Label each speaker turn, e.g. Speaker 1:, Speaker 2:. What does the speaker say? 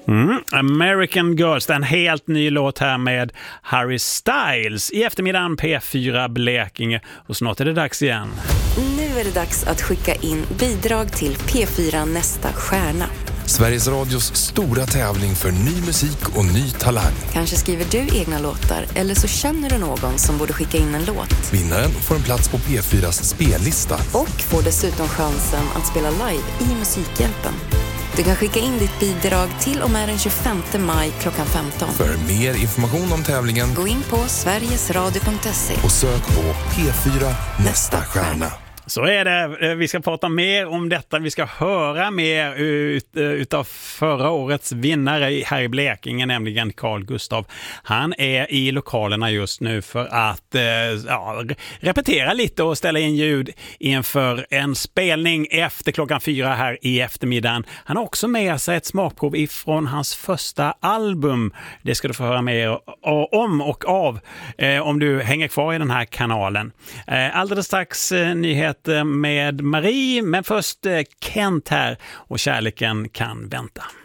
Speaker 1: American Girls, en helt ny låt här med Harry Styles i eftermiddagen P4 Blekinge, och snart är det dags igen.
Speaker 2: Nu är det dags att skicka in bidrag till P4 Nästa stjärna.
Speaker 3: Sveriges Radios stora tävling för ny musik och ny talang.
Speaker 2: Kanske skriver du egna låtar, eller så känner du någon som borde skicka in en låt.
Speaker 3: Vinnaren får en plats på P4s spellista.
Speaker 2: Och får dessutom chansen att spela live i Musikhjälpen. Du kan skicka in ditt bidrag till och med den 25 maj klockan 15.
Speaker 3: För mer information om tävlingen,
Speaker 2: gå in på sverigesradio.se
Speaker 3: och sök på P4 Nästa stjärna.
Speaker 1: Så är det. Vi ska prata mer om detta. Vi ska höra mer utav förra årets vinnare här i Blekinge, nämligen Carl Gustav. Han är i lokalerna just nu för att repetera lite och ställa in ljud inför en spelning efter klockan 4 här i eftermiddagen. Han har också med sig ett smakprov ifrån hans första album. Det ska du få höra mer om och av om du hänger kvar i den här kanalen. Alldeles strax nyhet med Marie, men först Kent här och Kärleken kan vänta.